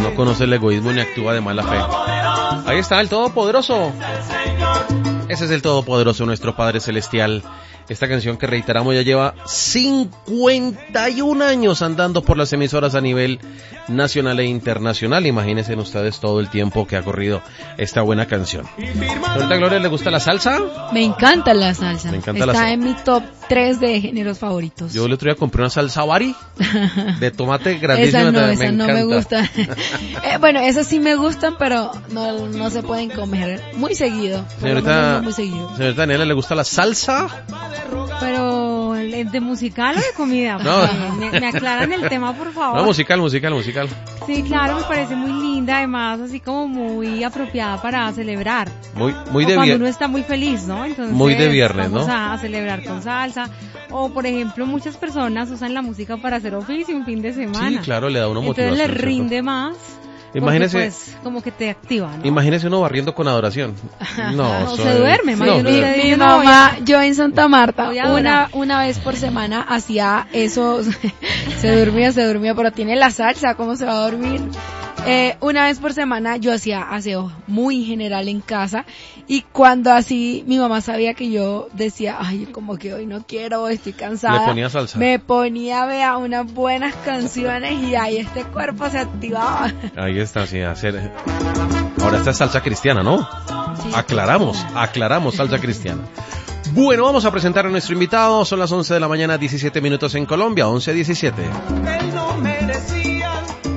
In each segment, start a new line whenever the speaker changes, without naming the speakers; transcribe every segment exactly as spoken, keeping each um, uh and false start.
no conoce el egoísmo ni actúa de mala fe. Ahí está el Todopoderoso. Ese es el Todopoderoso, nuestro Padre Celestial. Esta canción que reiteramos ya lleva cincuenta y un años andando por las emisoras a nivel nacional e internacional. Imagínense ustedes todo el tiempo que ha corrido esta buena canción. ¿Ahorita a Gloria le gusta la salsa?
Me encanta la salsa.
Me encanta
Está
la salsa.
en mi top tres de géneros favoritos.
Yo el otro día compré una salsa Bari de tomate grandísima.
Esa no,
me
esa
encanta.
no me gusta. eh, bueno, esas sí me gustan, pero no, no se pueden comer muy seguido.
Señorita,
no muy seguido.
señorita Daniela, ¿le gusta la salsa?
Pero, ¿de musical o de comida?
No.
¿Me, me aclaran el tema, por favor?
No, musical, musical, musical.
Sí, claro, me parece muy linda, además, así como muy apropiada para celebrar.
Muy, muy
o
de
cuando
viernes.
uno está muy feliz, ¿no? Entonces,
Muy de viernes,
vamos
¿no?
a, a celebrar con salsa. O, por ejemplo, muchas personas usan la música para hacer oficio un fin de semana.
Sí, claro, le da una motivación.
Entonces le
¿cierto?
rinde más.
Imagínese,
porque, pues, como que te activa, ¿no?
imagínese uno barriendo con adoración. No,
No,
soy-
se duerme,
no,
Mario,
pero-
no se-
Mi
Yo no
mamá, yo en Santa Marta,
Voy a
una,
adorar.
una vez por semana hacía eso, se dormía, se dormía, pero tiene la salsa, ¿cómo se va a dormir? Eh, una vez por semana yo hacía aseo muy general en casa y cuando así mi mamá sabía que yo decía, ay, como que hoy no quiero, estoy cansada.
Le ponía salsa.
Me ponía, vea, unas buenas canciones y ahí este cuerpo se activaba.
Ahí está, sí, hacer. Ahora esta es salsa cristiana, ¿no?
Sí.
Aclaramos, aclaramos salsa cristiana. Bueno, vamos a presentar a nuestro invitado. Son las once de la mañana, diecisiete minutos en Colombia, once diecisiete.
Él no merecía.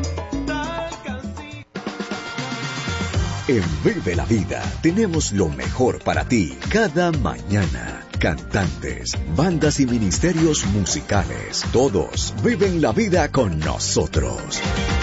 En Vive la Vida tenemos lo mejor para ti cada mañana. Cantantes, bandas y ministerios musicales, todos viven la vida con nosotros.